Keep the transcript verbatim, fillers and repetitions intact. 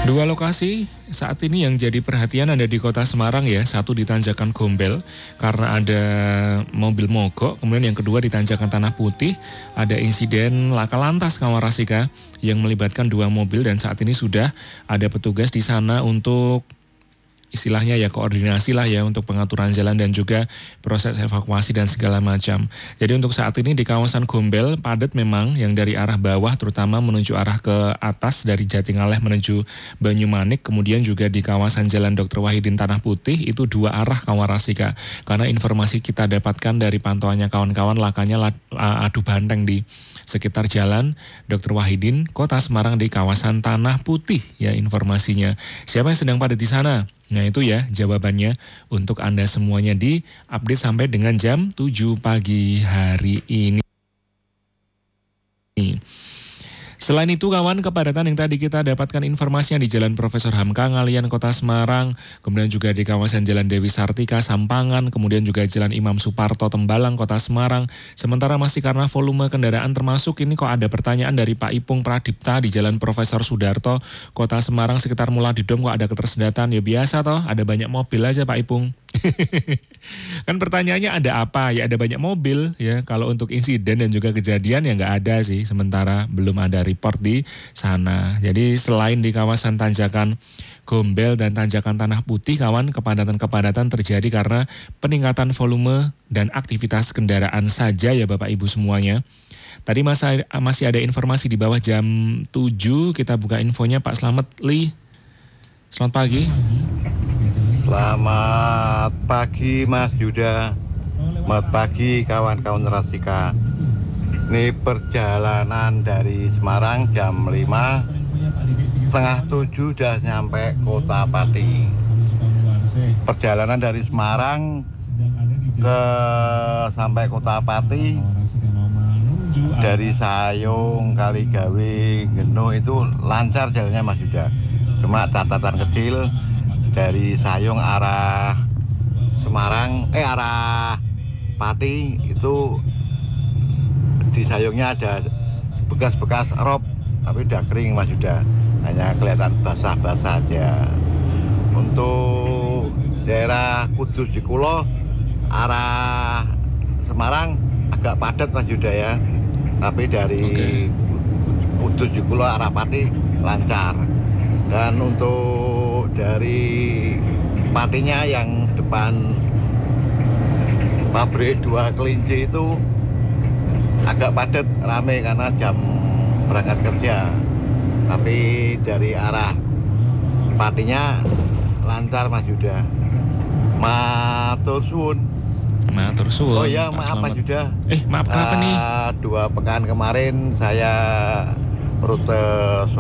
Dua lokasi saat ini yang jadi perhatian ada di Kota Semarang ya. Satu di Tanjakan Gombel karena ada mobil mogok. Kemudian yang kedua di Tanjakan Tanah Putih ada insiden laka lantas Kawarasika yang melibatkan dua mobil dan saat ini sudah ada petugas di sana untuk istilahnya ya koordinasi lah ya untuk pengaturan jalan dan juga proses evakuasi dan segala macam. Jadi untuk saat ini di kawasan Gombel padat memang yang dari arah bawah terutama menuju arah ke atas dari Jatingaleh menuju Banyumanik, kemudian juga di kawasan Jalan Dokter Wahidin Tanah Putih itu dua arah Kawarasika. Karena informasi kita dapatkan dari pantauannya kawan-kawan lakanya adu banteng di sekitar Jalan Dokter Wahidin Kota Semarang di kawasan Tanah Putih ya informasinya. Siapa yang sedang padat di sana? Nah itu ya jawabannya untuk Anda semuanya di update sampai dengan jam tujuh pagi hari ini. Selain itu kawan, kepadatan yang tadi kita dapatkan informasinya di Jalan Profesor Hamka Ngalian Kota Semarang, kemudian juga di kawasan Jalan Dewi Sartika Sampangan, kemudian juga Jalan Imam Suparto Tembalang Kota Semarang. Sementara masih karena volume kendaraan termasuk ini kok ada pertanyaan dari Pak Ipung Pradipta di Jalan Profesor Sudarto Kota Semarang sekitar Muladidom kok ada ketersedatan. Ya biasa toh, ada banyak mobil aja Pak Ipung. Kan pertanyaannya ada apa? Ya ada banyak mobil ya. Kalau untuk insiden dan juga kejadian ya nggak ada sih. Sementara belum ada report di sana. Jadi selain di kawasan Tanjakan Gombel dan Tanjakan Tanah Putih kawan, kepadatan-kepadatan terjadi karena peningkatan volume dan aktivitas kendaraan saja ya Bapak Ibu semuanya. Tadi masih, masih ada informasi di bawah jam tujuh, kita buka infonya Pak Slamet Li. Selamat pagi. Selamat pagi Mas Yuda. Selamat pagi kawan-kawan Rasika. Ini perjalanan dari Semarang jam lima, setengah tujuh sudah nyampe Kota Pati. Perjalanan dari Semarang ke sampai Kota Pati dari Sayung, Kaligawe, Geno itu lancar jalannya Mas Yuda. Cuma catatan kecil dari Sayung arah Semarang, eh arah Pati itu di Sayungnya ada bekas-bekas rob, tapi udah kering Mas Yuda, hanya kelihatan basah-basah aja. Untuk daerah Kudus di Kulo arah Semarang agak padat Mas Yuda ya, tapi dari okay. Kudus di Kulo arah Pati lancar. Dan untuk dari Patinya yang depan pabrik dua kelinci itu agak padat, rame karena jam berangkat kerja. Tapi dari arah Patinya lancar Mas Yuda. Matur suwun. Matur suwun. Oh iya maaf Mas Yuda. Eh maaf kenapa uh, nih? Dua pekan kemarin saya rute